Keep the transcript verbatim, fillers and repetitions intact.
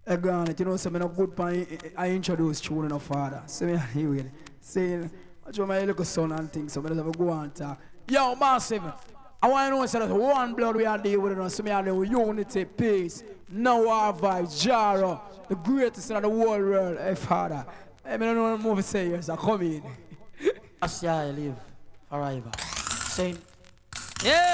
I go on it, you know, so I'm not good pan I introduce children of father. So me here with it. Saying, I show my little son and things, so I just have to go and talk. Yo, massive. I want to know so that one blood we are dealing with it, so me are there with unity, peace, no war vibes, Jaro, the greatest in the whole world, hey father. I don't know what more to say here, so come in. That's how I live forever. Saying, yeah.